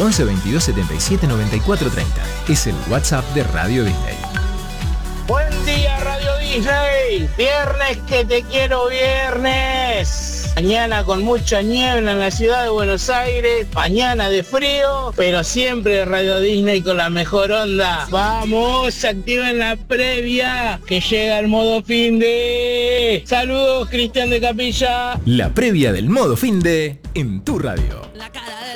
11 22 77 94 30. Es el WhatsApp de Radio Disney. Buen día, Radio Disney. Viernes que te quiero, viernes. Mañana con mucha niebla en la ciudad de Buenos Aires. Mañana de frío, pero siempre Radio Disney con la mejor onda. Vamos, activen la previa, que llega el modo fin de... Saludos, Cristian de Capilla. La previa del modo fin de en tu radio.